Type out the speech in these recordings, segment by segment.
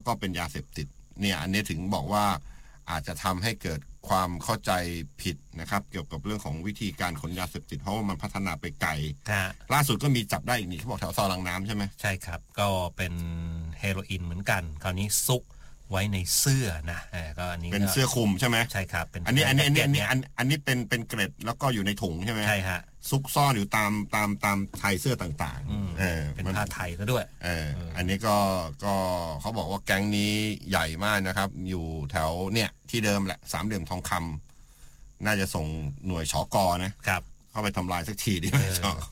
ก็เป็นยาเสพติดเนี่ยอันนี้ถึงบอกว่าอาจจะทำให้เกิดความเข้าใจผิดนะครับเกี่ยวกับเรื่องของวิธีการขนยาเสพติดเพราะว่ามันพัฒนาไปไกลล่าสุดก็มีจับได้อีกนี่เขาบอกแถวซอยลังน้ำใช่ไหมใช่ครับก็เป็นเฮโรอีนเหมือนกันคราวนี้ซุกไว้ในเสื้อนะก็อันนี้เป็นเสื้อคลุมใช่ไหมใช่ครับเป็นอันนี้เป็นเกร็ดแล้วก็อยู่ในถุงใช่ไหมใช่ฮะซุกซ่อนอยู่ตามไทยเสื้อต่างๆเป็นผ้าไทยก็ด้วยอันนี้ก็เขาบอกว่าแก๊งนี้ใหญ่มากนะครับอยู่แถวเนี่ยที่เดิมแหละสามเหลี่ยมทองคำน่าจะส่งหน่วยชก.นะครับเข้าไปทำลายสักทีดีไหมชก.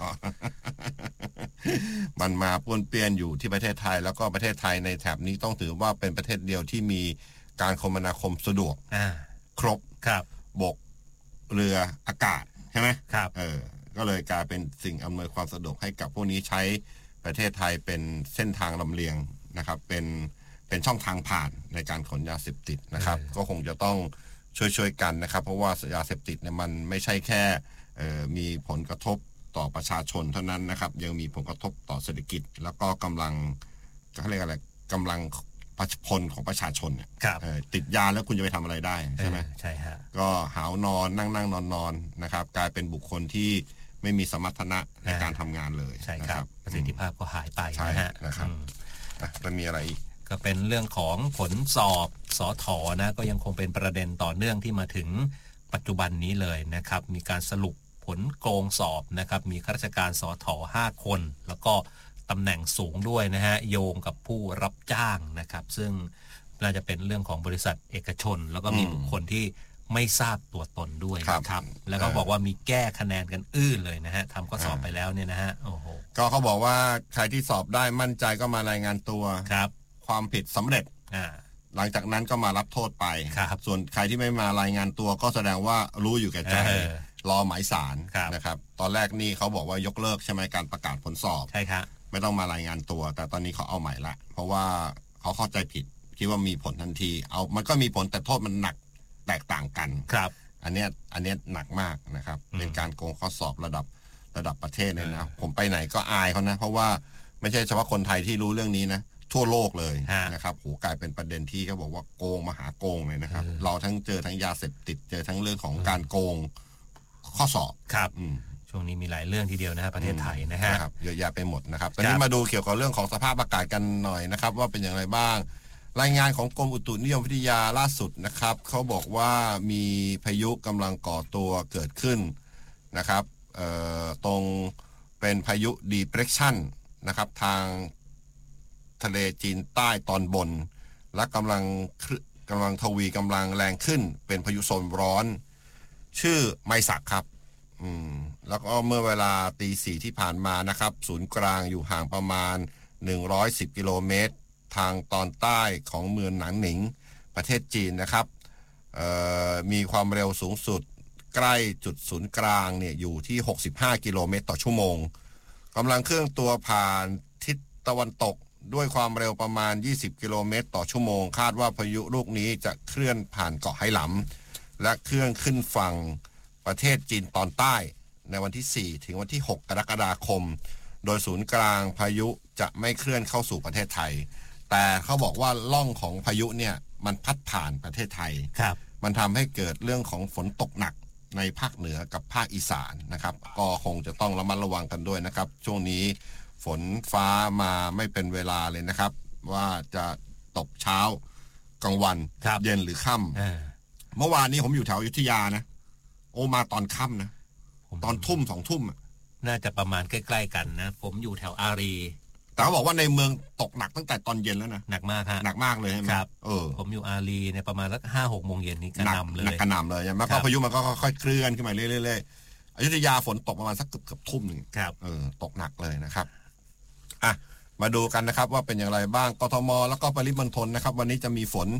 มันมาป้วนเปี้ยนอยู่ที่ประเทศไทยแล้วก็ประเทศไทยในแถบนี้ต้องถือว่าเป็นประเทศเดียวที่มีการคมนาคมสะดวกครบครับบกเรืออากาศใช่ไหมครับก็เลยกลายเป็นสิ่งอำนวยความสะดวกให้กับพวกนี้ใช้ประเทศไทยเป็นเส้นทางลำเลียงนะครับเป็นช่องทางผ่านในการขนยาเสพติดนะครับก็คงจะต้องช่วยกันนะครับเพราะว่ายาเสพติดเนี่ยมันไม่ใช่แค่มีผลกระทบต่อประชาชนเท่านั้นนะครับยังมีผลกระทบต่อเศรษฐกิจแล้วก็กำลังเขาเรียกอะไรกำลังพลของประชาชนเนี่ยติดยาแล้วคุณจะไปทำอะไรได้ใช่ไหมใช่ฮะก็หาวนอนนั่งนอนนะครับกลายเป็นบุคคลที่ไม่มีสมรรถนะในการทำงานเลยใช่ครับประสิทธิภาพก็หายไปนะครับมันมีอะไรอีกก็เป็นเรื่องของผลสอบสถ.นะก็ยังคงเป็นประเด็นต่อเนื่องที่มาถึงปัจจุบันนี้เลยนะครับมีการสรุปผลโกงสอบนะครับมีข้าราชการสถ.5 คนแล้วก็ตำแหน่งสูงด้วยนะฮะโยงกับผู้รับจ้างนะครับซึ่งน่าจะเป็นเรื่องของบริษัทเอกชนแล้วก็มีบุคคลที่ไม่ทราบตัวตนด้วยครับแล้วก็บอกว่ามีแก้คะแนนกันอื้อเลยนะฮะทำข้อสอบไปแล้วเนี่ยนะฮะโอ้โหก็เขาบอกว่าใครที่สอบได้มั่นใจก็มารายงานตัวครับความผิดสำเร็จหลังจากนั้นก็มารับโทษไปส่วนใครที่ไม่มารายงานตัวก็แสดงว่ารู้อยู่แก่ใจรอหมายศาลนะครับตอนแรกนี่เขาบอกว่ายกเลิกใช่ไหมการประกาศผลสอบใช่ครับไม่ต้องมารายงานตัวแต่ตอนนี้เขาเอาใหม่ละเพราะว่าเขาเข้าใจผิดคิดว่ามีผลทันทีมันก็มีผลแต่โทษมันหนักแตกต่างกันครับอันเนี้ยหนักมากนะครับเป็นการโกงข้อสอบระดับประเทศเลยนะผมไปไหนก็อายเขานะเพราะว่าไม่ใช่เฉพาะคนไทยที่รู้เรื่องนี้นะทั่วโลกเลยนะครับโหกลายเป็นประเด็นที่เขาบอกว่าโกงมหาโกงเลยนะครับเราเจอทั้งยาเสพติดเจอทั้งเรื่องของการโกงข้อสอบครับช่วงนี้มีหลายเรื่องทีเดียวนะฮะประเทศไทยนะฮะเยอะแยะไปหมดนะครับตอนนี้มาดูเกี่ยวกับเรื่องของสภาพอากาศกันหน่อยนะครับว่าเป็นอย่างไรบ้างรายงานของกรมอุตุนิยมวิทยาล่าสุดนะครับเขาบอกว่ามีพายุกำลังก่อตัวเกิดขึ้นนะครับตรงเป็นพายุ depression นะครับทางทะเลจีนใต้ตอนบนและกำลังทวีกำลังแรงขึ้นเป็นพายุโซนร้อนชื่อไมศักครับแล้วก็เมื่อเวลา 4:00 ที่ผ่านมานะครับศูนย์กลางอยู่ห่างประมาณ110 กิโลเมตรทางตอนใต้ของเมืองหนานหนิงประเทศจีนนะครับมีความเร็วสูงสุดใกล้จุดศูนย์กลางเนี่ยอยู่ที่65 กิโลเมตรต่อชั่วโมงกำลังเคลื่อนตัวผ่านทิศตะวันตกด้วยความเร็วประมาณ20 กิโลเมตรต่อชั่วโมงคาดว่าพายุลูกนี้จะเคลื่อนผ่านเกาะไหหลำและเคลื่อนขึ้นฝั่งประเทศจีนตอนใต้ในวันที่4ถึงวันที่6 กรกฎาคมโดยศูนย์กลางพายุจะไม่เคลื่อนเข้าสู่ประเทศไทยแต่เขาบอกว่าล่องของพายุเนี่ยมันพัดผ่านประเทศไทยมันทำให้เกิดเรื่องของฝนตกหนักในภาคเหนือกับภาคอีสานนะครับก็คงจะต้องระมัดระวังกันด้วยนะครับช่วงนี้ฝนฟ้ามาไม่เป็นเวลาเลยนะครับว่าจะตกเช้ากลางวันเย็นหรือค่ำเมื่อวานนี้ผมอยู่แถวอยุธยานะโอมาตอนค่ำนะตอนทุ่ม2 ทุ่มน่าจะประมาณใกล้ๆกันนะผมอยู่แถวอารีแต่เขาบอกว่าในเมืองตกหนักตั้งแต่ตอนเย็นแล้วนะหนักมากฮะหนักมากเลยใช่ไหมครับผมอยู่อารีในประมาณสัก5-6 โมงเย็นนี้กระหน่ำเลยกระหน่ำเลยแล้วก็พายุมันก็ค่อยๆเคลื่อนขึ้นมาเรื่อยๆอยุธยาฝนตกประมาณสักเกือบทุ่มนึงตกหนักเลยนะครับมาดูกันนะครับว่าเป็นอย่างไรบ้างกทมแล้วก็ปริมณฑลนะครับวันนี้จะมีฝน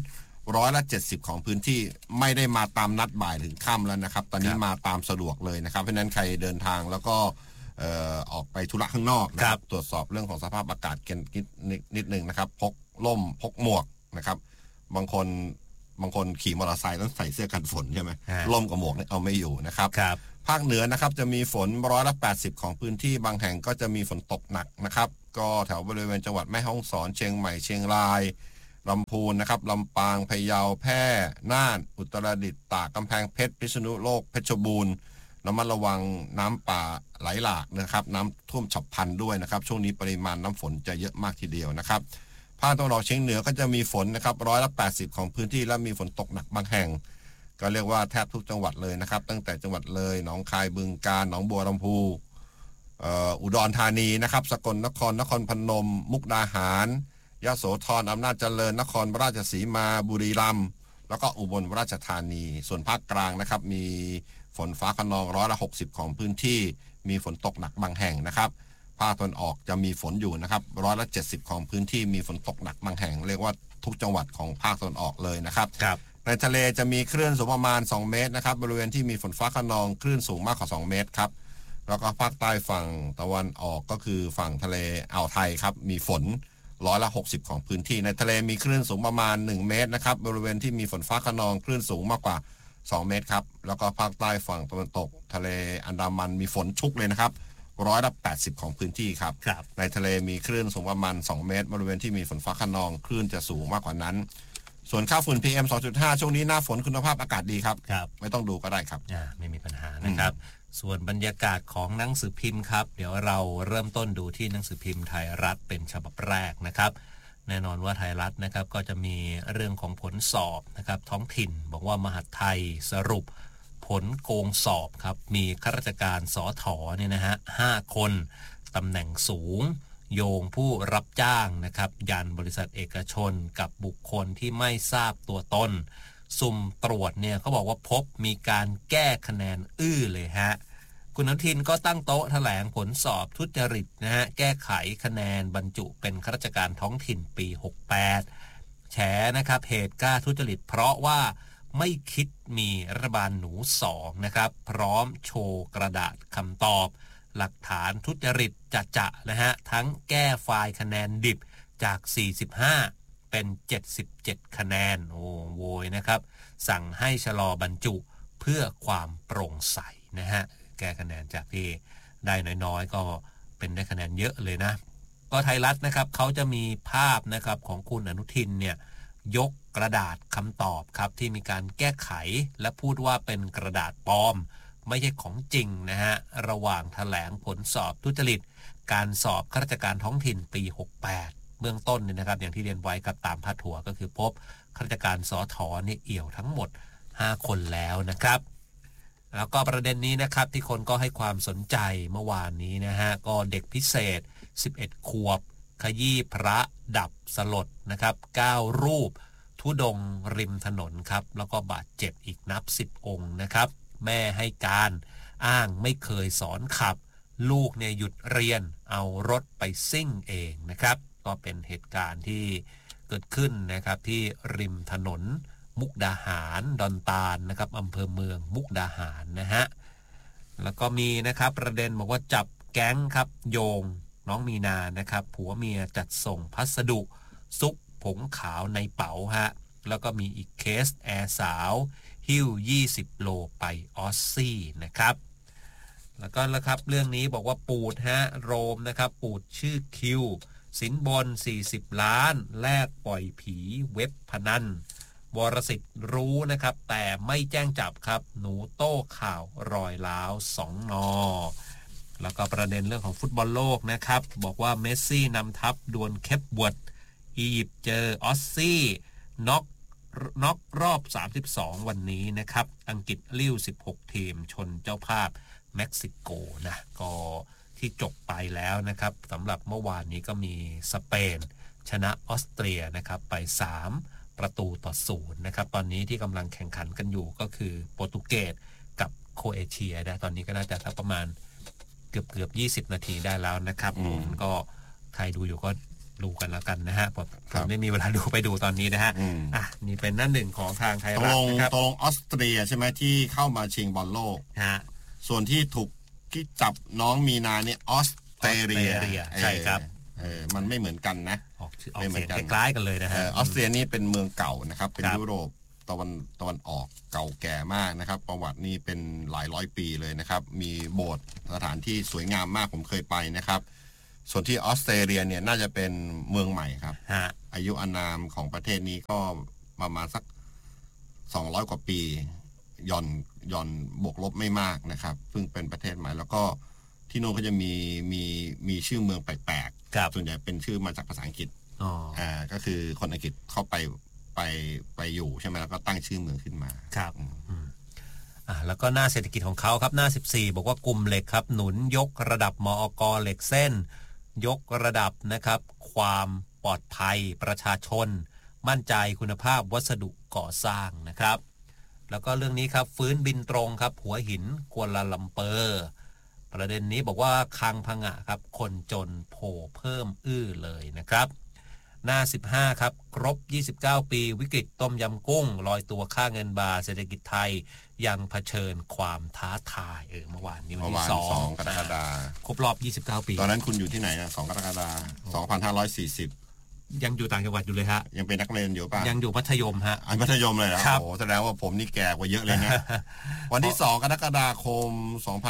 170ของพื้นที่ไม่ได้มาตามนัดบ่ายถึงค่ำแล้วนะครับตอนนี้มาตามสะดวกเลยนะครับเพราะฉะนั้นใครเดินทางแล้วก็ออกไปธุระข้างนอกนะครับตรวจสอบเรื่องของสภาพอากาศกันนิดนึงนะครับพกล่มพกหมวกนะครับบางคนขี่มอเตอร์ไซค์ต้องใส่เสื้อกันฝนใช่ไหมล่มกับหมวกเนี่ยเอาไม่อยู่นะครับภาคเหนือนะครับจะมีฝน180ของพื้นที่บางแห่งก็จะมีฝนตกหนักนะครับก็แถวบริเวณจังหวัดแม่ฮ่องสอนเชียงใหม่เชียงรายลำพูนนะครับลำปางพะเยาแพร่น่านอุตรดิตถ์ตากกำแพงเพชรพิษณุโลกเพชรบูรณ์ระมัดระวังน้ำป่าไหลหลากนะครับน้ำท่วมฉับพลันด้วยนะครับช่วงนี้ปริมาณน้ำฝนจะเยอะมากทีเดียวนะครับภาคตะวันออกเฉียงเหนือก็จะมีฝนนะครับ80%ของพื้นที่และมีฝนตกหนักบางแห่งก็เรียกว่าแทบทุกจังหวัดเลยนะครับตั้งแต่จังหวัดเลยหนองคายบึงกาฬหนองบัวลำพูอุดรธานีนะครับสกลนครนครพนมมุกดาหารยโสธรอำนาจเจริญนครราชสีมาบุรีรัมย์แล้วก็อุบลราชธานีส่วนภาคกลางนะครับมีฝนฟ้าคะนอง60%ของพื้นที่มีฝนตกหนักบางแห่งนะครับภาคตะวันออกจะมีฝนอยู่นะครับ70%ของพื้นที่มีฝนตกหนักบางแห่งเรียกว่าทุกจังหวัดของภาคตะวันออกเลยนะครับในทะเลจะมีคลื่นสูงประมาณ2เมตรนะครับบริเวณที่มีฝนฟ้าคะนองคลื่นสูงมากกว่า2เมตรครับแล้วก็ภาคใต้ฝั่งตะวันออกก็คือฝั่งทะเลอ่าวไทยครับมีฝน60%ของพื้นที่ในทะเลมีคลื่นสูงประมาณ1เมตรนะครับบริเวณที่มีฝนฟ้าคะนองคลื่นสูงมากกว่า2เมตรครับแล้วก็ภาคใต้ฝั่งตะวันตกทะเลอันดามันมีฝนชุกเลยนะครับ80%ของพื้นที่ครับในทะเลมีคลื่นสูงประมาณ2เมตรบริเวณที่มีฝนฟ้าคะนองคลื่นจะสูงมากกว่านั้นส่วนค่าฝุ่น PM 2.5 ช่วงนี้หน้าฝนคุณภาพอากาศดีครับไม่ต้องดูก็ได้ครับไม่มีปัญหานะครับส่วนบรรยากาศของหนังสือพิมพ์ครับเดี๋ยวเราเริ่มต้นดูที่หนังสือพิมพ์ไทยรัฐเป็นฉบับแรกนะครับแน่นอนว่าไทยรัฐนะครับก็จะมีเรื่องของผลสอบนะครับท้องถิ่นบอกว่ามหาดไทยสรุปผลโกงสอบครับมีข้าราชการสถเนี่ยนะฮะ5 คนตำแหน่งสูงโยงผู้รับจ้างนะครับยันบริษัทเอกชนกับบุคคลที่ไม่ทราบตัวตนสุ่มตรวจเนี่ยเขาบอกว่าพบมีการแก้คะแนนเลยฮะคุณอนุทินก็ตั้งโต๊ะแถลงผลสอบทุจริตนะฮะแก้ไขคะแนนบรรจุเป็นข้าราชการท้องถิ่นปี68แฉนะครับเหตุกล้าทุจริตเพราะว่าไม่คิดมีรัฐบาลหนู2นะครับพร้อมโชว์กระดาษคำตอบหลักฐานทุจริตจะนะฮะทั้งแก้ไฟล์คะแนนดิบจาก45เป็น77คะแนนโอ้โวยนะครับสั่งให้ชะลอบรรจุเพื่อความโปร่งใสนะฮะแก้คะแนนจากที่ได้น้อยๆก็เป็นได้คะแนนเยอะเลยนะก็ไทยรัฐนะครับเขาจะมีภาพนะครับของคุณอนุทินเนี่ยยกกระดาษคำตอบครับที่มีการแก้ไขและพูดว่าเป็นกระดาษปลอมไม่ใช่ของจริงนะฮะระหว่างแถลงผลสอบทุจริตการสอบข้าราชการท้องถิ่นปี68เบื้องต้นเนี่ยนะครับอย่างที่เรียนไว้กับตามพาดหัวก็คือพบข้าราชการสถเนี่ยเอี่ยวทั้งหมด5 คนแล้วนะครับแล้วก็ประเด็นนี้นะครับที่คนก็ให้ความสนใจเมื่อวานนี้นะฮะก็เด็กพิเศษ11 ขวบขยี้พระดับสลดนะครับ9 รูปทุดงริมถนนครับแล้วก็บาดเจ็บอีกนับ10 องค์นะครับแม่ให้การอ้างไม่เคยสอนขับลูกเนี่ยหยุดเรียนเอารถไปซิ่งเองนะครับก็เป็นเหตุการณ์ที่เกิดขึ้นนะครับที่ริมถนนมุกดาหารดอนตาลนะครับอำเภอเมืองมุกดาหารนะฮะแล้วก็มีนะครับประเด็นบอกว่าจับแก๊งครับโยงน้องมีนานะครับผัวเมียจัดส่งพัสดุซุกผงขาวในเป๋าฮะแล้วก็มีอีกเคสแอร์สาวหิ้ว20 โลไปออสซี่นะครับแล้วก็ครับเรื่องนี้บอกว่าปูดฮะโรมนะครับปูดชื่อคิวสินบน40 ล้านแลกปล่อยผีเว็บพนันวรสิทธิ์รู้นะครับแต่ไม่แจ้งจับครับหนูโต้ข่าวรอยล้าว2 นอแล้วก็ประเด็นเรื่องของฟุตบอลโลกนะครับบอกว่าเมสซี่นำทัพดวลเคปเวิร์ดอียิปต์เจอออสซี่น็อกรอบ32วันนี้นะครับอังกฤษลิ้ว16 ทีมชนเจ้าภาพเม็กซิโกนะก็ที่จบไปแล้วนะครับสำหรับเมื่อวานนี้ก็มีสเปนชนะออสเตรียนะครับไป3-0นะครับตอนนี้ที่กำลังแข่งขันกันอยู่ก็คือโปรตุเกสกับโครเอเชียนะตอนนี้ก็น่าจะสักประมาณเกือบ20 นาทีได้แล้วนะครับก็ใครดูอยู่ก็ดูกันแล้วกันนะฮะผมไม่มีเวลาดูไปดูตอนนี้นะฮะนี่เป็นหน้า 1ของทางไทยรัฐนะครับตรงออสเตรียใช่ไหมที่เข้ามาชิงบอลโลกส่วนที่ถูกที่จับน้องมีนาเนี่ยออสเตรเลียใช่ครับมันไม่เหมือนกันนะออกเสียงคล้ายๆกันเลยนะฮะออสเตรียนี่เป็นเมืองเก่านะครับเป็นยุโรปตะวันออกเก่าแก่มากนะครับประวัตินี่เป็นหลายร้อยปีเลยนะครับมีโบสถ์สถานที่สวยงามมากผมเคยไปนะครับส่วนที่ออสเตรเลียเนี่ยน่าจะเป็นเมืองใหม่ครับอายุอานามของประเทศนี้ก็ประมาณสัก200 กว่าปีหย่อนบวกลบไม่มากนะครับซึ่งเป็นประเทศใหม่แล้วก็ที่โน่นก็จะมีชื่อเมืองแปลกๆส่วนใหญ่เป็นชื่อมาจากภาษาอังกฤษก็คือคนอังกฤษเข้าไปอยู่ใช่ไหมแล้วก็ตั้งชื่อเมืองขึ้นมาครับแล้วก็หน้าเศรษฐกิจของเขาครับหน้า14บอกว่ากลุ่มเหล็กครับหนุนยกระดับมอก.เหล็กเส้นยกระดับนะครับความปลอดภัยประชาชนมั่นใจคุณภาพวัสดุก่อสร้างนะครับแล้วก็เรื่องนี้ครับฟื้นบินตรงครับหัวหินกัวลาลัมเปอร์ประเด็นนี้บอกว่าคังพังะครับคนจนโผล่เพิ่มเลยนะครับหน้า15ครับครบ29ปีวิกฤตต้มยำกุ้งลอยตัวค่าเงินบาทเศรษฐกิจไทยยังเผชิญความท้าทายเมื่อวานนี้วันที่2 กรกฎาคมครบรอบ29ปีตอนนั้นคุณอยู่ที่ไหนนะ2 กรกฎาคม 2540 ยังอยู่ต่างจังหวัดอยู่เลยฮะยังเป็นนักเรียนอยู่ป่ะยังอยู่มัธยมฮะมัธยมเลยเหรอโอ้แสดงว่าผมนี่แก่กว่าเยอะเลยนะ วันที่2 กรกฎาคม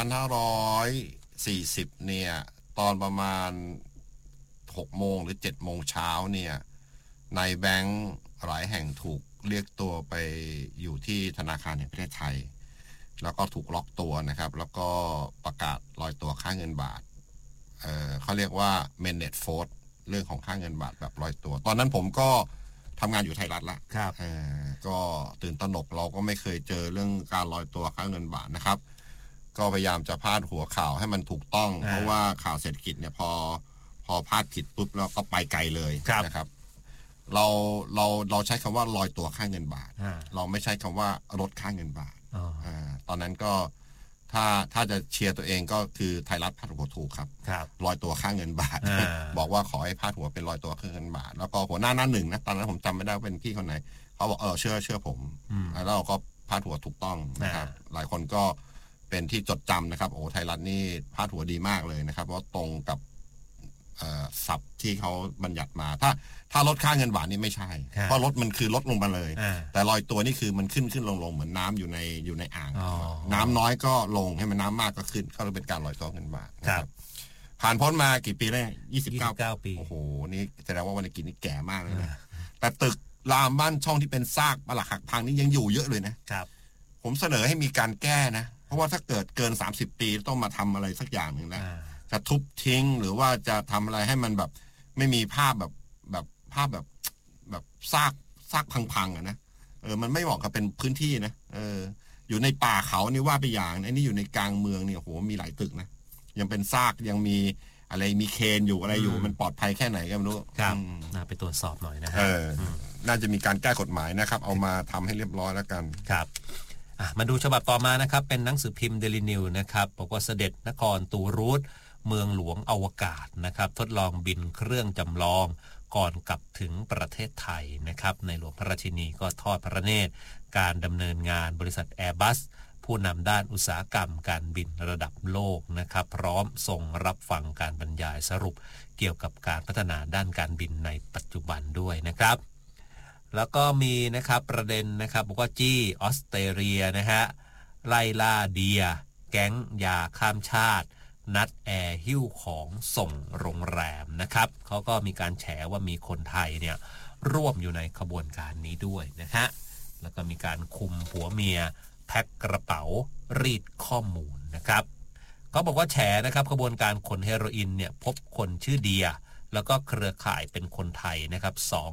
2540เนี่ยตอนประมาณ6 โมงหรือ7 โมงเช้าเนี่ยนายแบงค์หลายแห่งถูกเรียกตัวไปอยู่ที่ธนาคารแห่งประเทศไทยแล้วก็ถูกล็อกตัวนะครับแล้วก็ประกาศลอยตัวค่าเงินบาทเขาเรียกว่า mainnet force เรื่องของค่าเงินบาทแบบลอยตัวตอนนั้นผมก็ทำงานอยู่ไทยรัฐละก็ตื่นตระหนกเราก็ไม่เคยเจอเรื่องการลอยตัวค่าเงินบาทนะครับก็พยายามจะพาดหัวข่าวให้มันถูกต้องเพราะว่าข่าวเศรษฐกิจเนี่ยพอพาดผิดปุ๊บแล้วก็ไปไกลเลยนะครับเราใช้คำว่าลอยตัวค่าเงินบาทเราไม่ใช้คำว่าลดค่าเงินบาทตอนนั้นก็ถ้าจะเชียร์ตัวเองก็คือไทยรัฐพาดหัวถูกครับลอยตัวค่าเงินบาทบอกว่าขอให้พาดหัวเป็นลอยตัวค่าเงินบาทแล้วก็หัวหน้าหนึ่งนะตอนนั้นผมจำไม่ได้เป็นพี่คนไหนเขาบอกเชื่อผมแล้วเราก็พาดหัวถูกต้องนะครับหลายคนก็เป็นที่จดจำนะครับโอ้ไทยรัฐนี่พาดหัวดีมากเลยนะครับเพราะตรงกับศัพท์ที่เขาบัญญัติมาถ้าลดค่าเงินบาทนี่ไม่ใช่เพราะลดมันคือลดลงมาเลยแต่ลอยตัวนี่คือมันขึ้นลงเหมือนน้ำอยู่ในอ่างน้ำน้อยก็ลงให้มันน้ำมากก็ขึ้นก็เลยเป็นการลอยตัวเงินบาทนะครับผ่านพ้นมากี่ปีแล้ว29 ปีโอ้โหนี่แสดงว่าวันกินนี่แก่มากเลยนะแต่ตึกรามบ้านช่องที่เป็นซากปรักหักพังนี่ยังอยู่เยอะเลยนะครับผมเสนอให้มีการแก้นะเพราะว่าถ้าเกิดเกิน30 ปีต้องมาทำอะไรสักอย่างหนึ่งนะจะทุบทิ้งหรือว่าจะทำอะไรให้มันแบบไม่มีภาพแบบภาพแบบซากพังๆนะมันไม่เหมาะกับเป็นพื้นที่นะอยู่ในป่าเขานี่ว่าไปอย่างไอ้นี่อยู่ในกลางเมืองเนี่ยโหมีหลายตึกนะยังเป็นซากยังมีอะไรมีเคนอยู่อะไรอยู่มันปลอดภัยแค่ไหนก็ไม่รู้ครับน่าไปตรวจสอบหน่อยนะฮะน่าจะมีการแก้กฎหมายนะครับเอามาทำให้เรียบร้อยแล้วกันครับมาดูฉบับต่อมานะครับเป็นหนังสือพิมพ์ Daily News นะครับบอกว่าเสด็จนครตูรูสเมืองหลวงอวกาศนะครับทดลองบินเครื่องจำลองก่อนกลับถึงประเทศไทยนะครับในหลวงพระราชินีก็ทอดพระเนตรการดำเนินงานบริษัท Airbus ผู้นำด้านอุตสาหกรรมการบินระดับโลกนะครับพร้อมส่งรับฟังการบรรยายสรุปเกี่ยวกับการพัฒนาด้านการบินในปัจจุบันด้วยนะครับแล้วก็มีนะครับประเด็นนะครับบอกว่าจี้ออสเตรเลียนะฮะไล่ล่าเดียแก๊งยาข้ามชาตินัดแอร์หิ้วของส่งโรงแรมนะครับเขาก็มีการแฉว่ามีคนไทยเนี่ยร่วมอยู่ในขบวนการนี้ด้วยนะฮะแล้วก็มีการคุมผัวเมียแพ็คกระเป๋ารีดข้อมูลนะครับเขาบอกว่าแฉนะครับขบวนการขนเฮโรอีนเนี่ยพบคนชื่อเดียแล้วก็เครือข่ายเป็นคนไทยนะครับ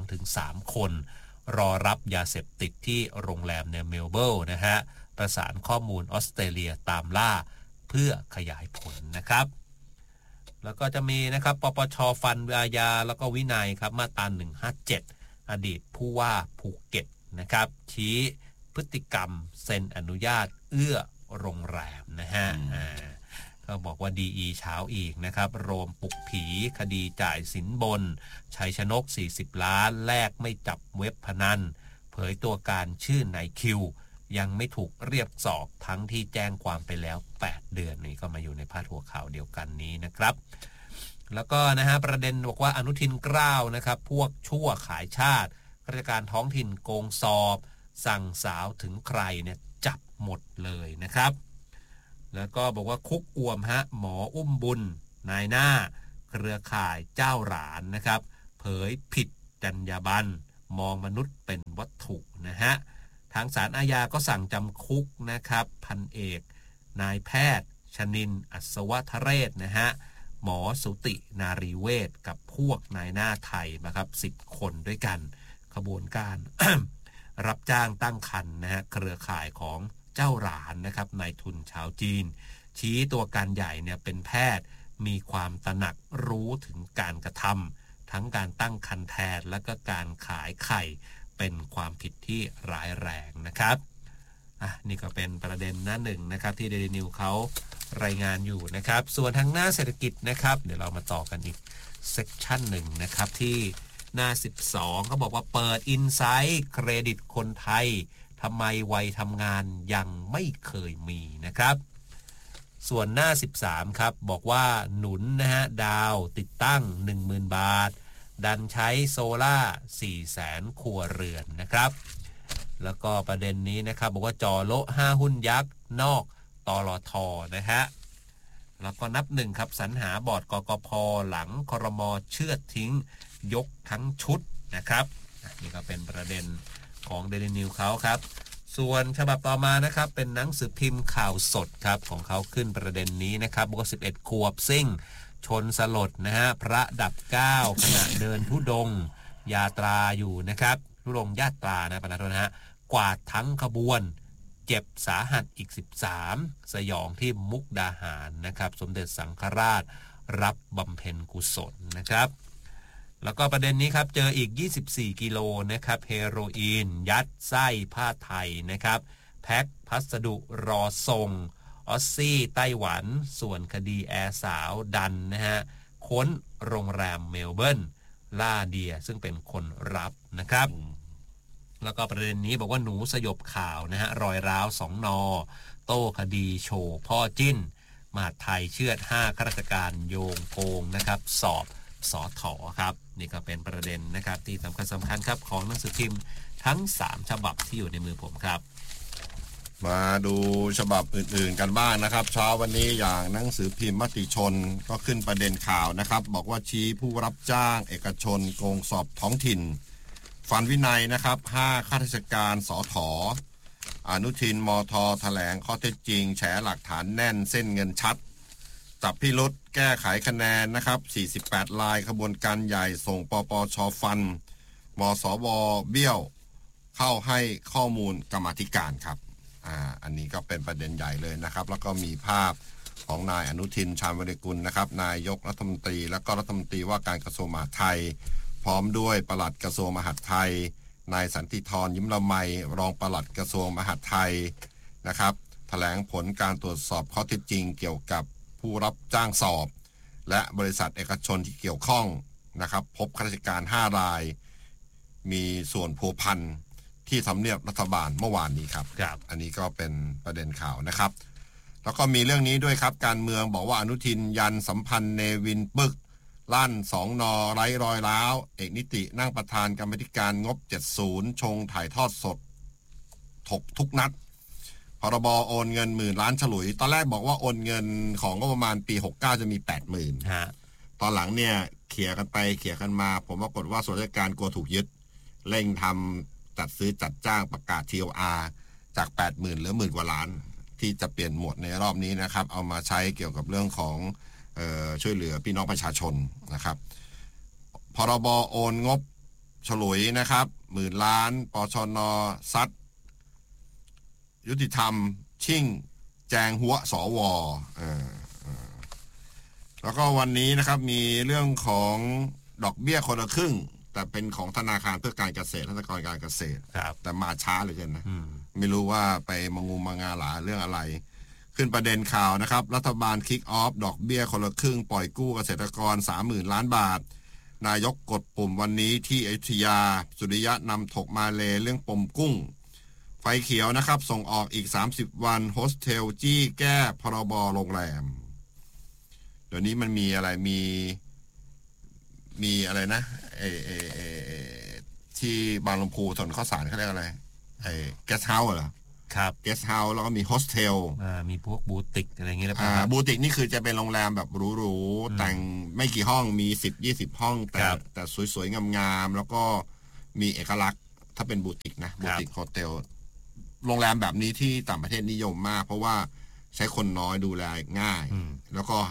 2-3 คนรอรับยาเสพติดที่โรงแรมในเมลเบิลนะฮะประสานข้อมูลออสเตรเลียตามล่าเพื่อขยายผลนะครับแล้วก็จะมีนะครับปปช.ฟันอาญาแล้วก็วินัยครับมาตรา157อดีตผู้ว่าภูเก็ตนะครับชี้พฤติกรรมเซ็นอนุญาตเอื้อโรงแรมนะฮะก็บอกว่าดีเช้าอีกนะครับโรมปลุกผีคดีจ่ายสินบนชัยชนก40 ล้านแลกไม่จับเว็บพนันเผยตัวการชื่อนายคิวยังไม่ถูกเรียกสอบทั้งที่แจ้งความไปแล้ว8 เดือนนี่ก็มาอยู่ในพาดหัวข่าวเดียวกันนี้นะครับแล้วก็นะฮะประเด็นบอกว่าอนุทินกล้าวนะครับพวกชั่วขายชาติข้าราชการท้องถิ่นโกงสอบสั่งสาวถึงใครเนี่ยจับหมดเลยนะครับแล้วก็บอกว่าคุกอ่วมฮะหมออุ้มบุญนายหน้าเครือข่ายเจ้าหลานนะครับเผยผิดจรรยาบรรณมองมนุษย์เป็นวัตถุนะฮะทางศาลอาญาก็สั่งจำคุกนะครับพันเอกนายแพทย์ชนินทร์อัศวทเรศนะฮะหมอสุตินารีเวชกับพวกนายหน้าไทยนะครับ10 คนด้วยกันขบวนการ รับจ้างตั้งครรภ์นะฮะเครือข่ายของเจ้าหลานนะครับนายทุนชาวจีนชี้ตัวการใหญ่เนี่ยเป็นแพทย์มีความตระหนักรู้ถึงการกระทำทั้งการตั้งครรภ์แทนและก็การขายไข่เป็นความผิดที่ร้ายแรงนะครับนี่ก็เป็นประเด็นหน้าหนึ่งนะครับที่ Daily News เขารายงานอยู่นะครับส่วนทางหน้าเศรษฐกิจนะครับเดี๋ยวเรามาต่อกันอีกเซกชันหนึ่งนะครับที่หน้า12เขาบอกว่าเปิดอินไซต์เครดิตคนไทยทำไมวัยทำงานยังไม่เคยมีนะครับส่วนหน้า13ครับบอกว่าหนุนนะฮะดาวติดตั้ง 10,000 บาทดันใช้โซล่า 400,000 ครัวเรือนนะครับแล้วก็ประเด็นนี้นะครับบอกว่าจอโละ5หุ้นยักษ์นอกตลท.นะฮะแล้วก็นับหนึ่งครับสรรหาบอร์ดกกพ.หลังครม.เชือดทิ้งยกทั้งชุดนะครับนี่ก็เป็นประเด็นของ Daily News เขาครับส่วนฉบับต่อมานะครับเป็นหนังสือพิมพ์ข่าวสดครับของเขาขึ้นประเด็นนี้นะครับบอกว่า11 ขวบซิ่งชนสลดนะฮะพระดับ9ขณะเดินธุดงค์ยาตราอยู่นะครับธุดงค์ญาตรานะประธานนะฮะกวาดทั้งขบวนเจ็บสาหัสอีก13สยองที่มุกดาหารนะครับสมเด็จสังฆราชรับบำเพ็ญกุศลนะครับแล้วก็ประเด็นนี้ครับเจออีก24 กิโลนะครับเฮโรอีนยัดไส้ผ้าไทยนะครับแพ็คพัสดุรอส่งออสซี่ไต้หวันส่วนคดีแอร์สาวดันนะฮะค้นโรงแรมเมลเบิร์นล่าเดียซึ่งเป็นคนรับนะครับแล้วก็ประเด็นนี้บอกว่าหนูสยบข่าวนะฮะรอยร้าว2 น.โต้คดีโชว์พ่อจิ้นมหาดไทยเชือด5ข้าราชการโยงโกงนะครับสอบสอถอครับนี่ก็เป็นประเด็นนะครับที่สำคัญครับของหนังสือพิมพ์ทั้ง3ฉบับที่อยู่ในมือผมครับมาดูฉบับอื่นๆกันบ้างนะครับเช้าวันนี้อย่างหนังสือพิมพ์มติชนก็ขึ้นประเด็นข่าวนะครับบอกว่าชี้ผู้รับจ้างเอกชนโกงสอบท้องถิ่นฝันวินัยนะครับ5ข้าราชการสถ.อนุทินมท.แถลงข้อเท็จจริงแฉหลักฐานแน่นเส้นเงินชัดจับพิรุธแก้ไขคะแนนนะครับ48 ลายขบวนการใหญ่ส่งปปช.ฟันมสว.เบี้ยวเข้าให้ข้อมูลกรรมาธิการครับอันนี้ก็เป็นประเด็นใหญ่เลยนะครับแล้วก็มีภาพของนายอนุทินชาญวิรกุลนะครับนายกรัฐมนตรีและก็รัฐมนตรีว่าการกระทรวงมหาดไทยพร้อมด้วยปลัดกระทรวงมหาดไทยนายสันติธรยิ้มละไมรองปลัดกระทรวงมหาดไทยนะครับแถลงผลการตรวจสอบข้อเท็จจริงเกี่ยวกับผู้รับจ้างสอบและบริษัทเอกชนที่เกี่ยวข้องนะครับพบข้าราชการ5 รายมีส่วนพัวพันที่ทำเนียบรัฐบาลเมื่อวานนี้ครับอันนี้ก็เป็นประเด็นข่าวนะครับแล้วก็มีเรื่องนี้ด้วยครับการเมืองบอกว่าอนุทินยันสัมพันธ์เนวินปึกลั่น2 น.ไร้รอยร้าวเอกนิตินั่งประธานกรรมการงบ70ชงถ่ายทอดสดถกทุกนัดพรบโอนเงิน10,000 ล้านฉลุยตอนแรกบอกว่าโอนเงินของก็ประมาณปี69จะมี 80,000 ตอนหลังเนี่ยเขี่ยกันไปเขี่ยกันมาผมปรากฏว่าส่วนราชการกลัวถูกยึดเร่งทำจัดซื้อจัดจ้างประกาศ TOR จาก 80,000 เหลือ 10,000 กว่าล้านที่จะเปลี่ยนหมวดในรอบนี้นะครับเอามาใช้เกี่ยวกับเรื่องของช่วยเหลือพี่น้องประชาชนนะครับพรบโอนงบฉลุยนะครับ10,000 ล้านปชน.ซัดยุติธรรมชิ่งแจงหัวสว.แล้วก็วันนี้นะครับมีเรื่องของดอกเบี้ยคนละครึ่งแต่เป็นของธนาคารเพื่อการเกษตรธนาคารการเกษตรแต่มาช้าเหลือเกินนะไม่รู้ว่าไปมางาหลาเรื่องอะไรขึ้นประเด็นข่าวนะครับรัฐบาลคิกออฟดอกเบี้ยคนละครึ่งปล่อยกู้เกษตรกร 30,000 ล้านบาทนายกกดปุ่มวันนี้ที่อยุธยาสุริยะนำถกมาเลเรื่องปมกุ้งไฟเขียวนะครับส่งออกอีก30 วันโฮสเทลจี้แก้พรบโรงแรมเดี๋ยวนี้มันมีอะไรมีอะไรนะที่บางลำพูถนนข้าวสารเขาเรียกอะไรแก๊สเฮาส์เหรอเกสต์เฮาส์แล้วก็มีโฮสเทลมีพวกบูติกอะไรอย่างเงี้ยหรือเปล่าบูติกนี่คือจะเป็นโรงแรมแบบหรูๆแต่งไม่กี่ห้องมี10-20ห้องแต่สวยๆงามๆแล้วก็มีเอกลักษณ์ถ้าเป็นบูติกนะบูติกโฮเทลโรงแรมแบบนี้ที่ต่างประเทศนิยมมากเพราะว่าใช้คนน้อยดูแลง่ายแล้วก็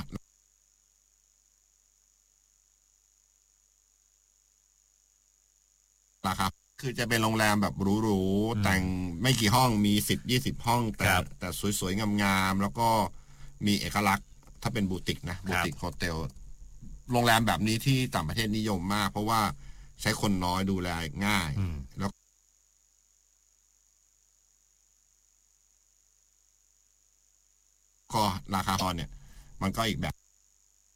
ราคาคือจะเป็นโรงแรมแบบหรูๆแต่งไม่กี่ห้องมี10-20ห้องแต่สวยๆงามๆแล้วก็มีเอกลักษณ์ถ้าเป็นบูติกนะบูติกโฮเทลโรงแรมแบบนี้ที่ต่างประเทศนิยมมากเพราะว่าใช้คนน้อยดูแลง่ายแล้วก็ราคาเนี่ยมันก็อีกแบบ